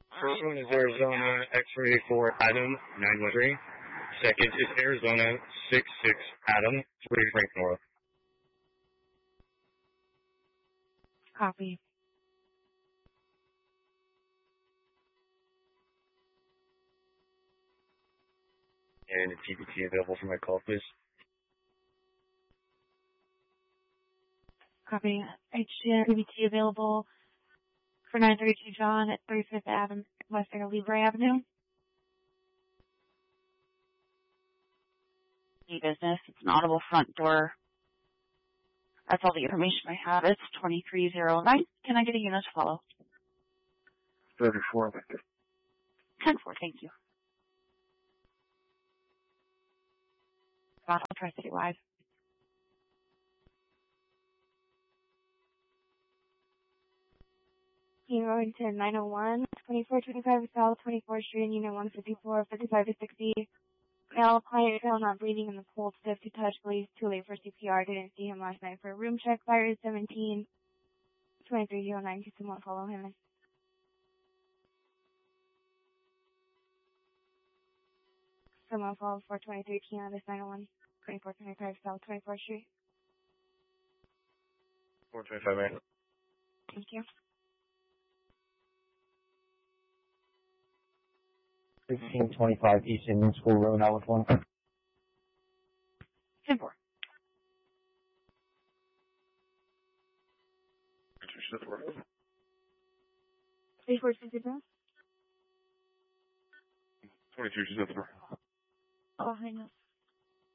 First one is Arizona X-ray 4 Adam 913. Second is Arizona 66 Adam 3 Frank North. Copy. And a TBT available for my call, please. Copy. HGN TBT available for 932 John at 35th Avenue, West Libre Avenue. Business. It's an audible front door. That's all the information I have. It's 2309. Can I get a unit to follow? 34. 10-4, thank you. I'll try citywide. Arlington 901, 2425 South 24th Street, and Unit 154, 55 to 60. Male client fell not breathing in the cold, stiff to touch, please. Too late for CPR. Didn't see him last night for a room check. Fire is 17. 2309. Can someone follow him? Someone follow 423 Keanu 901, 2425 South 24th Street. 425, man. Thank you. 1625 East Indian School Road, California. 10-4. Three four six zero. 22 December. Oh, hang on.